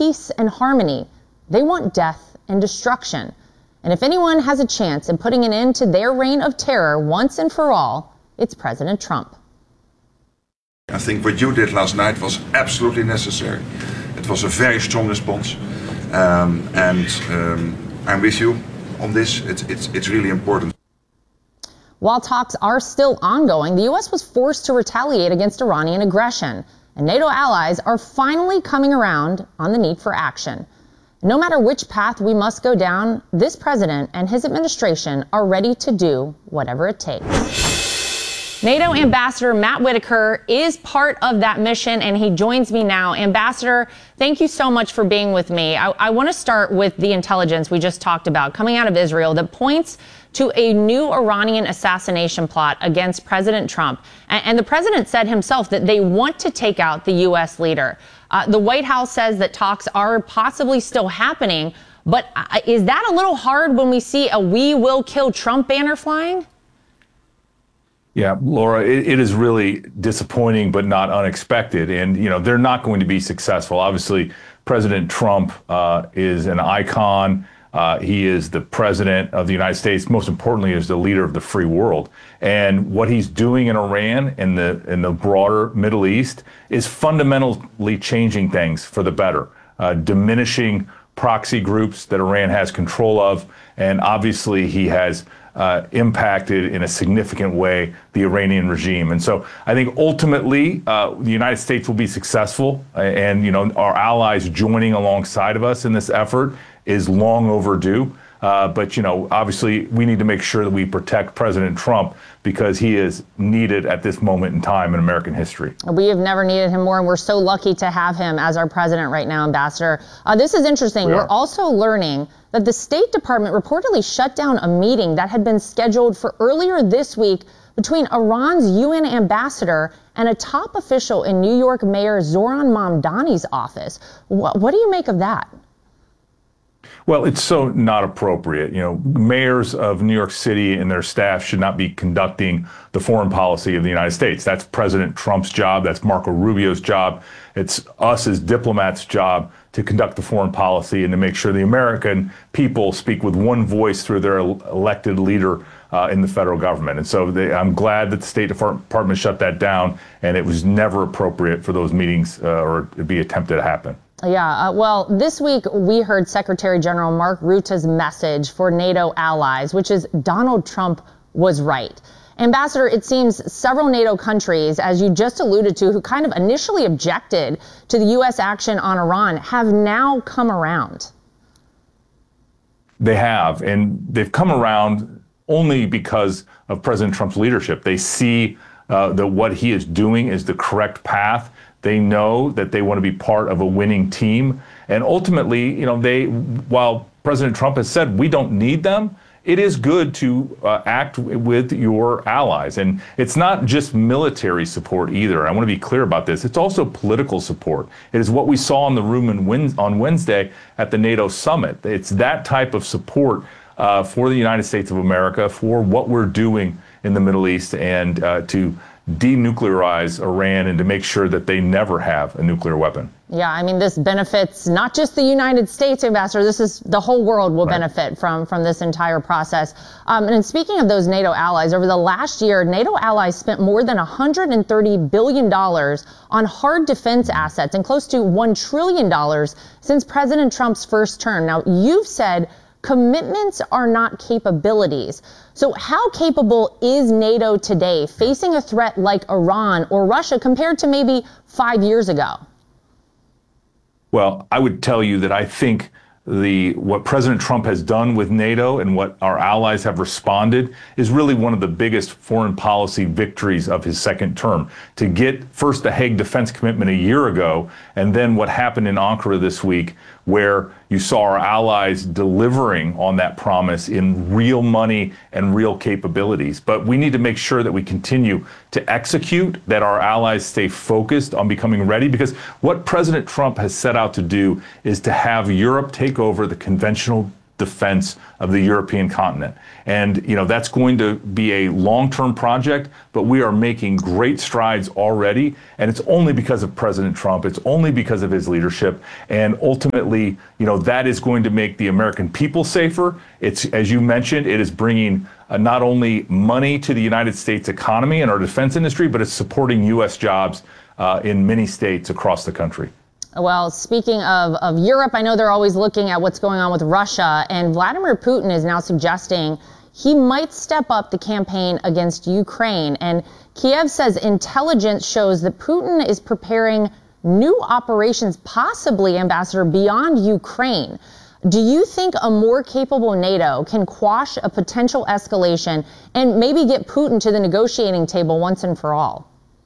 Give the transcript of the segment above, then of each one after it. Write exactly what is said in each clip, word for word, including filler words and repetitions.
peace and harmony. They want death and destruction. And if anyone has a chance in putting an end to their reign of terror once and for all, it's President Trump. I think what you did last night was absolutely necessary. It was a very strong response, um, and um, I'm with you on this. It's, it's, it's really important. While talks are still ongoing, the U S was forced to retaliate against Iranian aggression, and NATO allies are finally coming around on the need for action. No matter which path we must go down, this president and his administration are ready to do whatever it takes. NATO Ambassador Matt Whitaker is part of that mission, and he joins me now. Ambassador, thank you so much for being with me. I, I want to start with the intelligence we just talked about coming out of Israel that points to a new Iranian assassination plot against President Trump. And, and the president said himself that they want to take out the U S leader. Uh, the White House says that talks are possibly still happening, but uh, is that a little hard when we see a "We will kill Trump" banner flying? Yeah, Laura, it, it is really disappointing, but not unexpected. And, you know, they're not going to be successful. Obviously, President Trump uh, is an icon. Uh, he is the president of the United States. Most importantly, is the leader of the free world. And what he's doing in Iran and the in the broader Middle East is fundamentally changing things for the better, uh, diminishing proxy groups that Iran has control of. And obviously, he has Uh, impacted in a significant way the Iranian regime. And so I think ultimately uh, the United States will be successful, and, you know, our allies joining alongside of us in this effort is long overdue. Uh, but, you know, obviously we need to make sure that we protect President Trump because he is needed at this moment in time in American history. We have never needed him more, and we're so lucky to have him as our president right now, Ambassador. Uh, this is interesting. We we're also learning that the State Department reportedly shut down a meeting that had been scheduled for earlier this week between Iran's U N ambassador and a top official in New York Mayor Zohran Mamdani's office. What, what do you make of that? Well, it's so not appropriate. You know, mayors of New York City and their staff should not be conducting the foreign policy of the United States. That's President Trump's job. That's Marco Rubio's job. It's us as diplomats' job to conduct the foreign policy and to make sure the American people speak with one voice through their elected leader uh, in the federal government. And so they, I'm glad that the State Department shut that down, and it was never appropriate for those meetings uh, or to be attempted to happen. Yeah, uh, well, this week we heard Secretary General Mark Rutte's message for NATO allies, which is Donald Trump was right. Ambassador, it seems several NATO countries, as you just alluded to, who kind of initially objected to the U S action on Iran, have now come around. They have, and they've come around only because of President Trump's leadership. They see uh, that what he is doing is the correct path. They know that they want to be part of a winning team. And ultimately, you know, they, while President Trump has said we don't need them, it is good to uh, act with your allies. And it's not just military support either. I want to be clear about this. It's also political support. It is what we saw in the room in on Wednesday at the NATO summit. It's that type of support uh, for the United States of America, for what we're doing in the Middle East, and uh, to denuclearize Iran and to make sure that they never have a nuclear weapon. Yeah, I mean, this benefits not just the United States, Ambassador. This is the whole world will right. benefit from, from this entire process. Um, and speaking of those NATO allies, over the last year, NATO allies spent more than one hundred thirty billion dollars on hard defense assets and close to one trillion dollars since President Trump's first term. Now, you've said commitments are not capabilities. So how capable is NATO today facing a threat like Iran or Russia compared to maybe five years ago? Well, I would tell you that I think the what President Trump has done with NATO and what our allies have responded is really one of the biggest foreign policy victories of his second term. To get first the Hague Defense Commitment a year ago, and then what happened in Ankara this week, where you saw our allies delivering on that promise in real money and real capabilities. But we need to make sure that we continue to execute, that our allies stay focused on becoming ready, because what President Trump has set out to do is to have Europe take over the conventional defense of the European continent. And, you know, that's going to be a long-term project, but we are making great strides already. And it's only because of President Trump. It's only because of his leadership. And ultimately, you know, that is going to make the American people safer. It's, as you mentioned, it is bringing uh, not only money to the United States economy and our defense industry, but it's supporting U S jobs uh, in many states across the country. Well, speaking of, of Europe, I know they're always looking at what's going on with Russia, and Vladimir Putin is now suggesting he might step up the campaign against Ukraine. And Kiev says intelligence shows that Putin is preparing new operations, possibly, Ambassador, beyond Ukraine. Do you think a more capable NATO can quash a potential escalation and maybe get Putin to the negotiating table once and for all?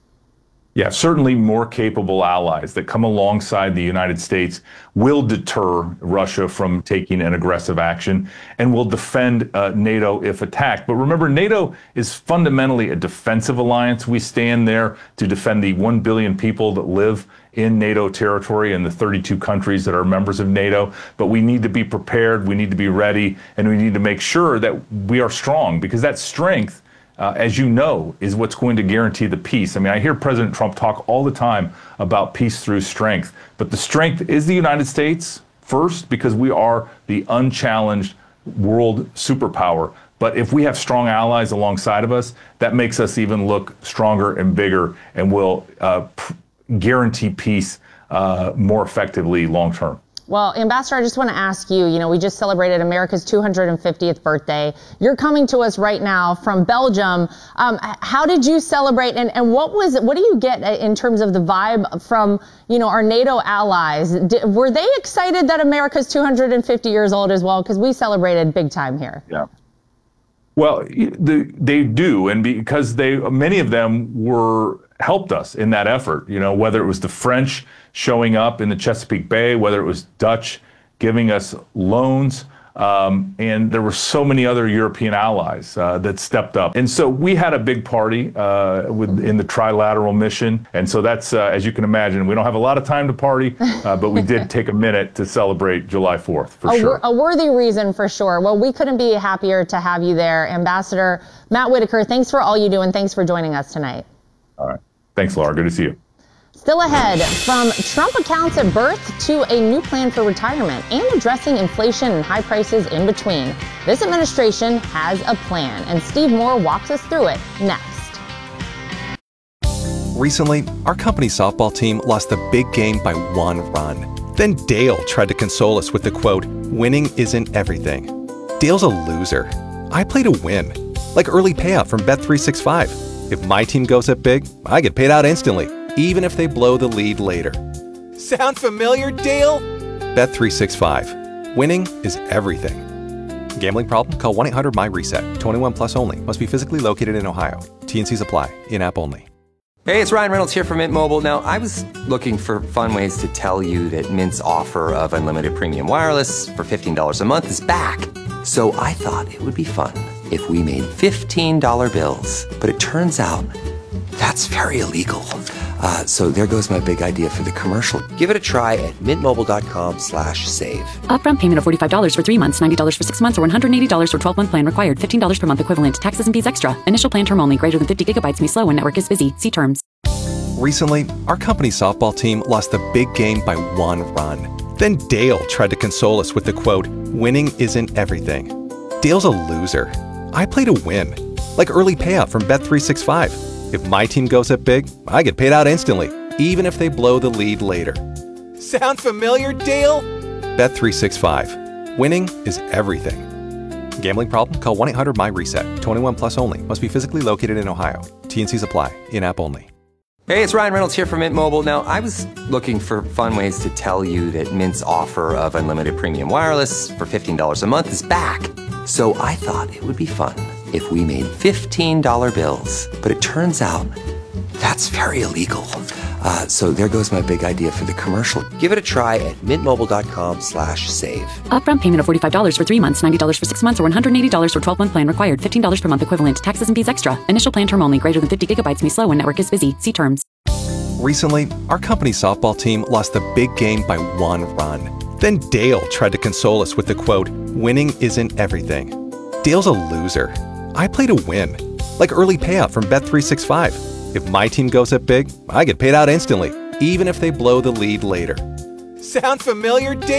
Yeah, certainly more capable allies that come alongside the United States will deter Russia from taking an aggressive action and will defend uh, NATO if attacked. But remember, NATO is fundamentally a defensive alliance. We stand there to defend the one billion people that live in NATO territory and the thirty-two countries that are members of NATO. But we need to be prepared, we need to be ready, and we need to make sure that we are strong, because that strength, Uh, as you know, is what's going to guarantee the peace. I mean, I hear President Trump talk all the time about peace through strength, but the strength is the United States first, because we are the unchallenged world superpower. But if we have strong allies alongside of us, that makes us even look stronger and bigger, and will uh, p- guarantee peace uh, more effectively long term. Well, Ambassador, I just want to ask you, you know, we just celebrated America's two hundred fiftieth birthday. You're coming to us right now from Belgium. Um, how did you celebrate, and, and what was, what do you get in terms of the vibe from, you know, our NATO allies? Did, were they excited that America's two hundred fifty years old as well? Because we celebrated big time here. Yeah. Well, the, they do, and because they, many of them were helped us in that effort. You know, whether it was the French showing up in the Chesapeake Bay, whether it was Dutch giving us loans, um, and there were so many other European allies uh, that stepped up. And so we had a big party uh, with, in the trilateral mission. And so that's, uh, as you can imagine, we don't have a lot of time to party, uh, but we did take a minute to celebrate July fourth, for a, sure. A worthy reason, for sure. Well, we couldn't be happier to have you there. Ambassador Matt Whitaker, thanks for all you do, and thanks for joining us tonight. All right. Thanks, Laura. Good to see you. Still ahead, from Trump accounts at birth to a new plan for retirement and addressing inflation and high prices in between. This administration has a plan, and Steve Moore walks us through it next. Recently, our company's softball team lost the big game by one run. Then Dale tried to console us with the quote, "Winning isn't everything." Dale's a loser. I play to win, like early payout from Bet three sixty-five. If my team goes up big, I get paid out instantly, even if they blow the lead later. Sound familiar, Dale? Bet three sixty-five. Winning is everything. Gambling problem? Call one eight hundred M Y reset. twenty-one plus only. Must be physically located in Ohio. T and C's apply. In-app only. Hey, it's Ryan Reynolds here from Mint Mobile. Now, I was looking for fun ways to tell you that Mint's offer of unlimited premium wireless for fifteen dollars a month is back. So I thought it would be fun if we made fifteen dollar bills. But it turns out that's very illegal. Uh, so there goes my big idea for the commercial. Give it a try at mintmobile.com slash save. Upfront payment of forty-five dollars for three months, ninety dollars for six months, or one hundred eighty dollars for twelve-month plan required. fifteen dollars per month equivalent. Taxes and fees extra. Initial plan term only. Greater than fifty gigabytes may slow when network is busy. See terms. Recently, our company's softball team lost the big game by one run. Then Dale tried to console us with the quote, "Winning isn't everything." Dale's a loser. I play to win, like early payout from Bet three sixty-five. If my team goes up big, I get paid out instantly, even if they blow the lead later. Sound familiar, Dale? Bet three sixty-five. Winning is everything. Gambling problem? Call one eight hundred M Y reset. twenty-one plus only. Must be physically located in Ohio. T and C's apply. In-app only. Hey, it's Ryan Reynolds here from Mint Mobile. Now, I was looking for fun ways to tell you that Mint's offer of unlimited premium wireless for fifteen dollars a month is back. So I thought it would be fun if we made fifteen dollar bills. But it turns out that's very illegal. Uh, so there goes my big idea for the commercial. Give it a try at mintmobile.com slash save. Upfront payment of forty-five dollars for three months, ninety dollars for six months, or one hundred eighty dollars for twelve-month plan required. fifteen dollars per month equivalent. Taxes and fees extra. Initial plan term only. Greater than fifty gigabytes may slow when network is busy. See terms. Recently, our company's softball team lost the big game by one run. Then Dale tried to console us with the quote, winning isn't everything. Dale's a loser. I play to win. Like early payout from Bet three sixty-five. If my team goes up big, I get paid out instantly, even if they blow the lead later. Sound familiar, Dale?